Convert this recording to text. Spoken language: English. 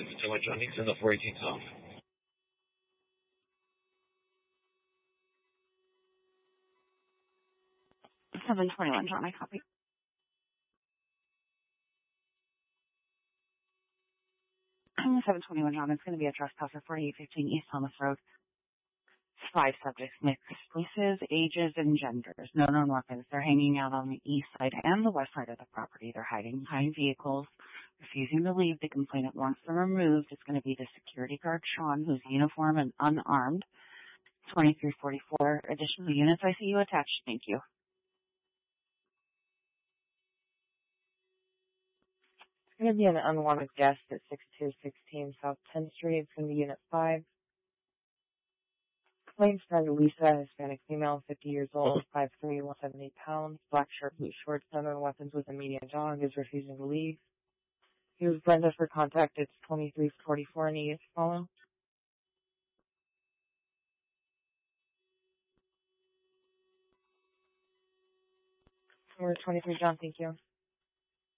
721 John Nixon, the 418 South. 721 John, I copy. I'm 721 John. It's going to be a trespasser, 4815 East Thomas Road. 5 subjects, mixed races, ages, and genders. No known weapons. They're hanging out on the east side and the west side of the property. They're hiding behind vehicles, refusing to leave. The complainant wants them removed. It's going to be the security guard, Sean, who's uniformed and unarmed. 2344. Additional units I see you attached. Thank you. It's going to be an unwanted guest at 6216 South 10th Street. It's going to be Unit 5. Claims friend Lisa, Hispanic female, 50 years old, 5'3", 170 pounds, black shirt, blue shorts, unknown weapons with a medium dog, is refusing to leave. Here's Brenda for contact. It's 2344 and you follow. We're 23 John, thank you.